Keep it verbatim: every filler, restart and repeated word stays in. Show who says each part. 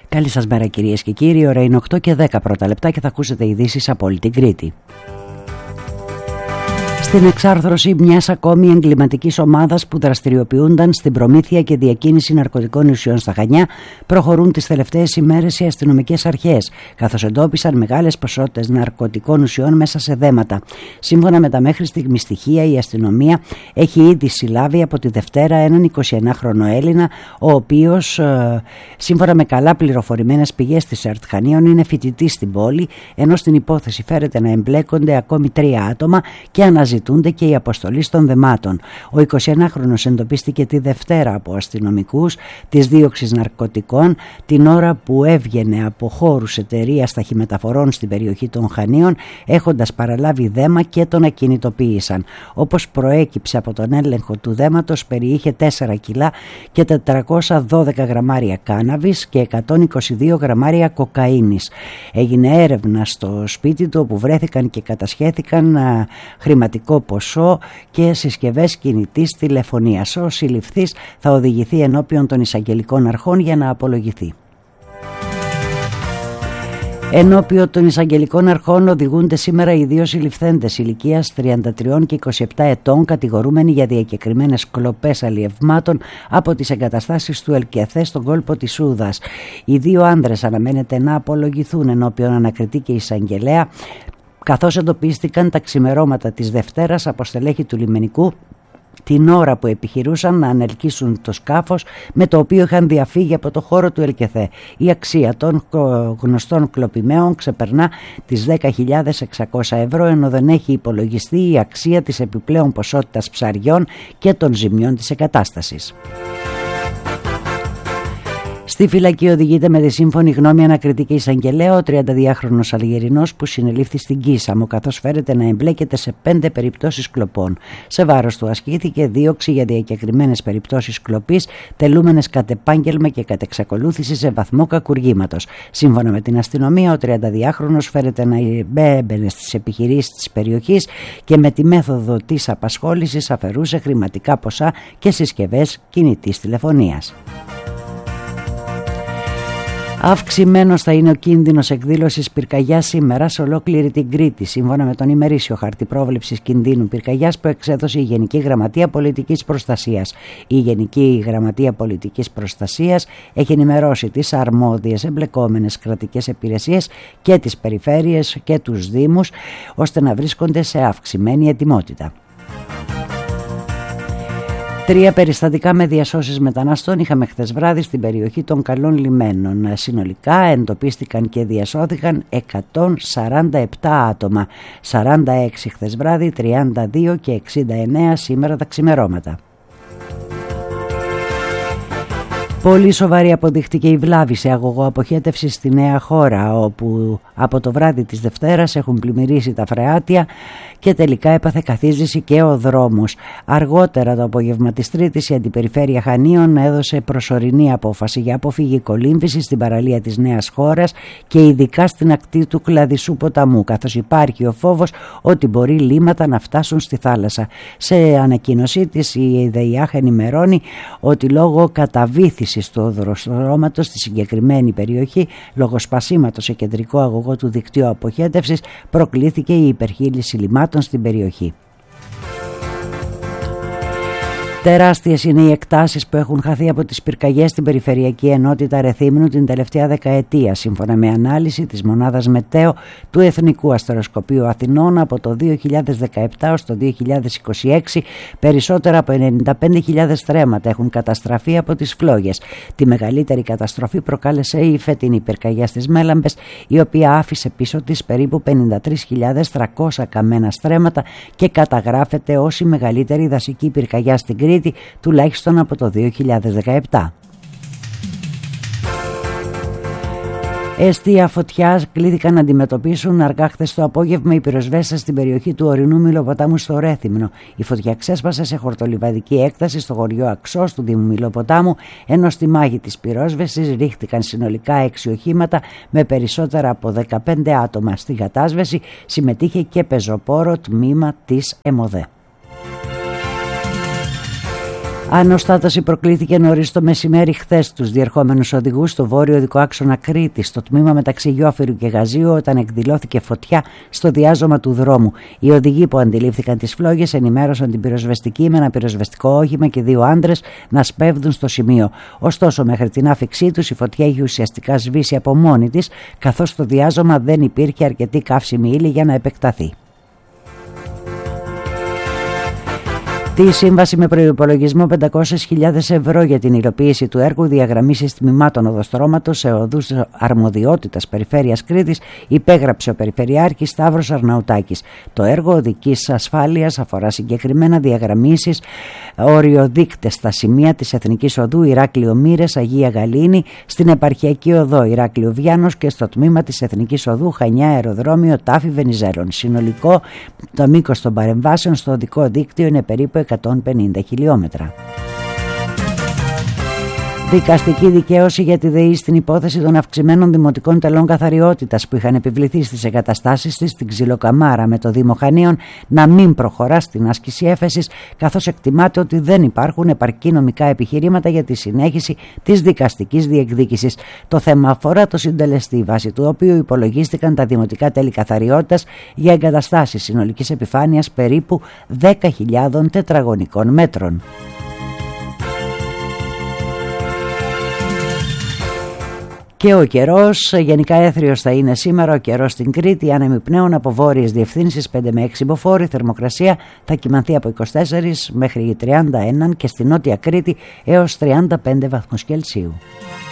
Speaker 1: Καλή σας μέρα κυρίες και κύριοι, ώρα είναι οκτώ και δέκα πρώτα λεπτά και θα ακούσετε ειδήσεις από όλη την Κρήτη. Στην εξάρθρωση μιας ακόμη εγκληματικής ομάδας που δραστηριοποιούνταν στην προμήθεια και διακίνηση ναρκωτικών ουσιών στα Χανιά προχωρούν τις τελευταίες ημέρες οι αστυνομικές αρχές, καθώς εντόπισαν μεγάλες ποσότητες ναρκωτικών ουσιών μέσα σε δέματα. Σύμφωνα με τα μέχρι στιγμή στοιχεία, η αστυνομία έχει ήδη συλλάβει από τη Δευτέρα έναν εικοσιενάχρονο Έλληνα, ο οποίος, σύμφωνα με καλά πληροφορημένες πηγές της ΕΡΤ Χανίων, είναι φοιτητής στην πόλη, ενώ στην υπόθεση φέρεται να εμπλέκονται ακόμη τρία άτομα και αναζητούνται και η αποστολή των δεμάτων. Ο εικοσιενάχρονος εντοπίστηκε τη Δευτέρα από αστυνομικούς της δίωξης ναρκωτικών την ώρα που έβγαινε από χώρους εταιρείας ταχυμεταφορών στην περιοχή των Χανίων, έχοντας παραλάβει δέμα και τον ακινητοποίησαν. Όπως προέκυψε από τον έλεγχο του δέματος, περιείχε τέσσερα κιλά και τετρακόσια δώδεκα γραμμάρια κάναβης και εκατόν είκοσι δύο γραμμάρια κοκαίνης. Έγινε έρευνα στο σπίτι του, όπου βρέθηκαν και κατασχέθηκαν α, χρηματικό ποσό και συσκευές κινητής τηλεφωνίας. Ο συλληφθής θα οδηγηθεί ενώπιον των εισαγγελικών αρχών για να απολογηθεί. Ενώπιον των εισαγγελικών αρχών οδηγούνται σήμερα οι δύο συλληφθέντες ηλικίας τριάντα τρία και είκοσι επτά ετών, κατηγορούμενοι για διακεκριμένες κλοπές αλλιευμάτων από τις εγκαταστάσεις του ΕΛΚΕΘΕ στον κόλπο της Σούδας. Οι δύο άνδρες αναμένεται να απολογηθούν ενώπιον ανακριτή και εισαγγελέα, καθώς εντοπίστηκαν τα ξημερώματα της Δευτέρας από στελέχη του λιμενικού την ώρα που επιχειρούσαν να ανελκύσουν το σκάφος με το οποίο είχαν διαφύγει από το χώρο του ΕΛΚΕΘΕ. Η αξία των γνωστών κλοπημαίων ξεπερνά τις δέκα χιλιάδες εξακόσια ευρώ, ενώ δεν έχει υπολογιστεί η αξία της επιπλέον ποσότητας ψαριών και των ζημιών της εγκατάστασης. Στη φυλακή οδηγείται με τη σύμφωνη γνώμη ανακριτική εισαγγελέα ο τριανταδυάχρονος Αλγερινός που συνελήφθη στην Κίσαμο, καθώς φέρεται να εμπλέκεται σε πέντε περιπτώσεις κλοπών. Σε βάρος του ασκήθηκε δίωξη για διακεκριμένες περιπτώσεις κλοπής, τελούμενες κατ' επάγγελμα και κατ' εξακολούθηση σε βαθμό κακουργήματος. Σύμφωνα με την αστυνομία, ο τριανταδυάχρονος φέρεται να έμπαινε στις επιχειρήσεις της περιοχής και με τη μέθοδο της απασχόλησης αφαιρούσε χρηματικά ποσά και συσκευές κινητής τηλεφωνίας. Αυξημένος θα είναι ο κίνδυνος εκδήλωσης πυρκαγιάς σήμερα σε ολόκληρη την Κρήτη, σύμφωνα με τον ημερήσιο χαρτί πρόβλεψης κινδύνου πυρκαγιάς που εξέδωσε η Γενική Γραμματεία Πολιτικής Προστασίας. Η Γενική Γραμματεία Πολιτικής Προστασίας έχει ενημερώσει τις αρμόδιες εμπλεκόμενες κρατικές υπηρεσίες και τις περιφέρειες και τους δήμους, ώστε να βρίσκονται σε αυξημένη ετοιμότητα. Τρία περιστατικά με διασώσεις μεταναστών είχαμε χθες βράδυ στην περιοχή των Καλών Λιμένων. Συνολικά εντοπίστηκαν και διασώθηκαν εκατόν σαράντα επτά άτομα, σαράντα έξι χθες βράδυ, τριάντα δύο και εξήντα εννέα σήμερα τα ξημερώματα. Πολύ σοβαρή αποδείχτηκε η βλάβη σε αγωγό αποχέτευση στη Νέα Χώρα, όπου από το βράδυ της Δευτέρας έχουν πλημμυρίσει τα φρεάτια και τελικά έπαθε καθίζηση και ο δρόμος. Αργότερα το απόγευμα της Τρίτης η Αντιπεριφέρεια Χανίων έδωσε προσωρινή απόφαση για αποφυγή κολύμβησης στην παραλία της Νέας Χώρας και ειδικά στην ακτή του Κλαδισσού ποταμού, καθώς υπάρχει ο φόβος ότι μπορεί λίμματα να φτάσουν στη θάλασσα. Σε ανακοίνωσή της η ΔΕΙΑΧ ενημερώνει ότι λόγω καταβήθησης του οδοστρώματος στη συγκεκριμένη περιοχή, λόγω σπασίματος σε κεντρικό αγωγό του δικτύου αποχέτευσης, προκλήθηκε η υπερχείληση λιμάτων στην περιοχή. Τεράστιες είναι οι εκτάσεις που έχουν χαθεί από τις πυρκαγιές στην περιφερειακή ενότητα Ρεθύμνου την τελευταία δεκαετία, σύμφωνα με ανάλυση της μονάδας Μετέο του Εθνικού Αστεροσκοπείου Αθηνών. Από το δύο χιλιάδες δεκαεπτά ως το δύο χιλιάδες είκοσι έξι περισσότερα από ενενήντα πέντε χιλιάδες στρέμματα έχουν καταστραφεί από τις φλόγες. Τη μεγαλύτερη καταστροφή προκάλεσε η φετινή πυρκαγιά στις Μέλαμπες, η οποία άφησε πίσω της περίπου πενήντα τρεις χιλιάδες τριακόσια καμένα στρέμματα και καταγράφεται ως η μεγαλύτερη δασική πυρκαγιά στην Κρήτη, τουλάχιστον από το δύο χιλιάδες δεκαεπτά. Εστία φωτιάς κλήθηκαν να αντιμετωπίσουν αργά χθες το απόγευμα οι πυροσβέστες στην περιοχή του ορεινού Μιλοποτάμου στο Ρέθυμνο. Η φωτιά ξέσπασε σε χορτολιβαδική έκταση στο χωριό Αξός του Δήμου Μιλοποτάμου, ενώ στη μάχη της πυρόσβεσης ρίχτηκαν συνολικά έξι οχήματα με περισσότερα από δεκαπέντε άτομα. Στη κατάσβεση συμμετείχε και πεζοπόρο τμήμα της ΕΜΟΔΕ. Ανωστάτωση προκλήθηκε νωρίς το μεσημέρι χθες στους διερχόμενους οδηγούς στο βόρειο οδικό άξονα Κρήτης, στο τμήμα μεταξύ Γιόφυρου και Γαζίου, όταν εκδηλώθηκε φωτιά στο διάζωμα του δρόμου. Οι οδηγοί που αντιλήφθηκαν τις φλόγες ενημέρωσαν την πυροσβεστική με ένα πυροσβεστικό όχημα και δύο άντρες να σπέβδουν στο σημείο. Ωστόσο, μέχρι την άφηξή τους, η φωτιά είχε ουσιαστικά σβήσει από μόνη της, καθώς στο διάζωμα δεν υπήρχε αρκετή καύσιμη ύλη για να επεκταθεί. Τη σύμβαση με προϋπολογισμό πεντακόσιες χιλιάδες ευρώ για την υλοποίηση του έργου διαγραμμίσης τμήματων οδοστρώματος σε οδούς αρμοδιότητας Περιφέρειας Κρήτης υπέγραψε ο Περιφερειάρχης Σταύρος Αρναουτάκης. Το έργο οδικής ασφάλειας αφορά συγκεκριμένα διαγραμμίσεις οριοδείκτες στα σημεία της Εθνικής Οδού Ηράκλειο Μύρες Αγία Γαλήνη, στην Επαρχιακή Οδό Ηράκλειο Βιάνος και στο τμήμα της Εθνικής Οδού Χανιά Αεροδρόμιο Τάφη Βενιζέλων. Συνολικό το μήκος των παρεμβάσεων στο οδικό δίκτυο είναι περίπου εκατόν πενήντα χιλιόμετρα. Δικαστική δικαίωση για τη ΔΕΗ στην υπόθεση των αυξημένων δημοτικών τελών καθαριότητας που είχαν επιβληθεί στις εγκαταστάσεις της στην Ξυλοκαμάρα, με το Δήμο Χανίων να μην προχωρά στην άσκηση έφεσης, καθώς εκτιμάται ότι δεν υπάρχουν επαρκή νομικά επιχειρήματα για τη συνέχιση της δικαστικής διεκδίκησης. Το θέμα αφορά το συντελεστή, βάσει του οποίου υπολογίστηκαν τα δημοτικά τέλη καθαριότητας για εγκαταστάσεις συνολικής επιφάνειας περίπου δέκα χιλιάδες τετραγωνικών μέτρων. Και ο καιρός, γενικά έθριος θα είναι σήμερα ο καιρός στην Κρήτη, άνεμοι πνέων από βόρειες διευθύνσεις πέντε με έξι μποφόρ, η θερμοκρασία θα κυμανθεί από είκοσι τέσσερα μέχρι τριάντα ένα και στη νότια Κρήτη έως τριάντα πέντε βαθμούς Κελσίου.